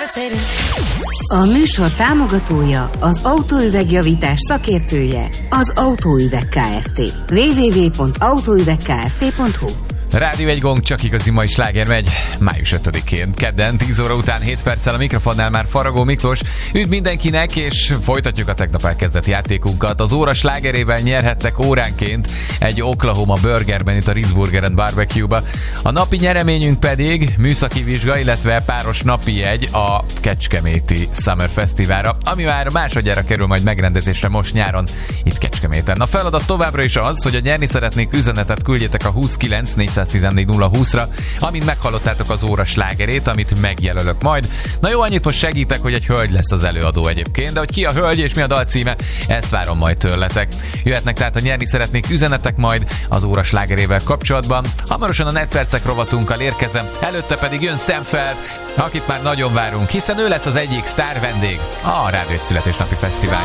A műsor támogatója, az autóüvegjavítás szakértője, az Autóüveg Kft. www.autóüvegkft.hu. Rádió egy gong, csak igazi mai sláger megy. Május 5-én, kedden, 10 óra után 7 perccel a mikrofonnál már Faragó Miklós. Üdv mindenkinek, és folytatjuk a tegnap elkezdett játékunkat. Az óra slágerével nyerhettek óránként egy Oklahoma burgerben itt a Ritz Burger and Barbecue-ba. A napi nyereményünk pedig műszaki vizsga, illetve páros napi jegy a Kecskeméti Summer Fesztiválra, ami már másodjára kerül majd megrendezésre most nyáron itt Kecskeméten. A feladat továbbra is az, hogy a nyerni szeretnék üzenetet küldjetek a 29 414 020-ra, amint meghallottátok az óra slágerét, amit megjelölök majd. Na jó, annyit most segítek, hogy egy hölgy lesz az előadó egyébként, de hogy ki a hölgy és mi a dal címe, ezt várom majd tőletek. Jöhetnek tehát a nyerni szeretnék üzenetek majd az óra slágerével kapcsolatban. Hamarosan a netpercek rovatunkkal érkezem, előtte pedig jön Sam Feld, akit már nagyon várunk, hiszen ő lesz az egyik sztár vendég a Rádió Egy születésnapi Fesztivál.